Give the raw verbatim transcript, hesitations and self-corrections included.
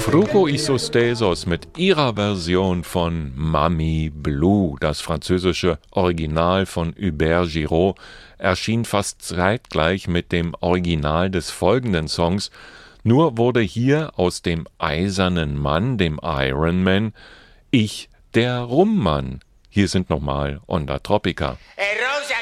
Fruko y Sostesos mit ihrer Version von Mami Blue, das französische Original von Hubert Giraud, erschien fast zeitgleich mit dem Original des folgenden Songs, nur wurde hier aus dem eisernen Mann, dem Iron Man, ich der Rummann. Hier sind nochmal Onda Tropica. Hey, Rosa,